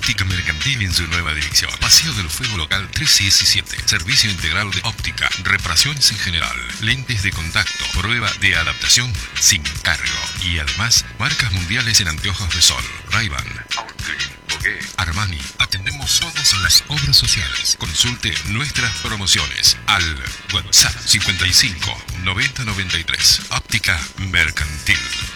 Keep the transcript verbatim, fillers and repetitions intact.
Óptica Mercantil en su nueva dirección. Paseo del Fuego Local trescientos diecisiete. Servicio integral de óptica, reparaciones en general, lentes de contacto, prueba de adaptación sin cargo. Y además, marcas mundiales en anteojos de sol. Ray-Ban, Oakley, Bogué, Armani. Atendemos todas las obras sociales. Consulte nuestras promociones al WhatsApp cincuenta y cinco noventa noventa y tres. Óptica Mercantil.